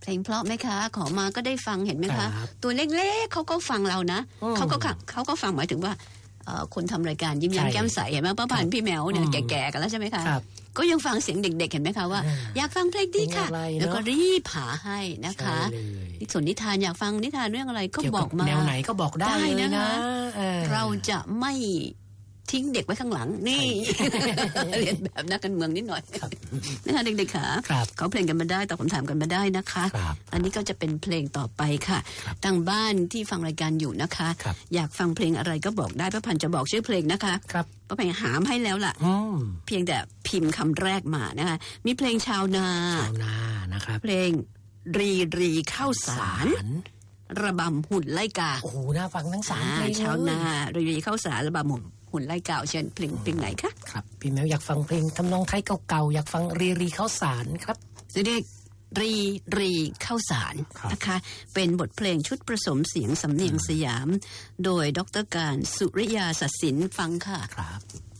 เพลงเพราะไหมคะขอมาก็ได้ฟังเห็นไหมคะตัวเล็กๆเขาก็ฟังเรานะเขาก็ฟังหมายถึงว่าคนทำรายการยิ้มแย้มแก้มใสเห็นไหมป้าผ่านพี่แมวเนี่ยแก่ๆกันแล้วใช่ไหมคะก็ยังฟังเสียงเด็กๆเห็นไหมคะว่าอยากฟังเพลงนี้ค่ะแล้วก็รีบหาให้นะคะส่วนนิทานอยากฟังนิทานเรื่องอะไรก็บอกมาแนวไหนก็บอกได้เลยนะเราจะไม่ทิ้งเด็กไว้ข้างหลังนี่เรียนแบบนักการเมืองนิดหน่อยนะคะเด็กๆค่ะเขาเพลงกันมาได้ตอบคำถามกันมาได้นะคะอันนี้ก็จะเป็นเพลงต่อไปค่ะทางบ้านที่ฟังรายการอยู่นะคะอยากฟังเพลงอะไรก็บอกได้ป้าพันธุ์จะบอกชื่อเพลงนะคะป้าพันธุ์หามให้แล้วล่ะเพียงแต่พิมพ์คำแรกมานะคะมีเพลงชาวนานะครับเพลงรีข้าวสารระบำหุ่นไล่กาโอ้โหน่าฟังทั้ง3เพลงชาวนารีข้าวสารระบำหุ่นไล่กาเชิญเพลงไหนคะครับพี่แมวอยากฟังเพลงทำนองไทยเก่าๆอยากฟังรีข้าวสารครับเด็กรีข้าวสารนะคะเป็นบทเพลงชุดผสมเสียงสำเนียงสยามโดยดร.การสุริยาศักดิ์สินฟังค่ะครับ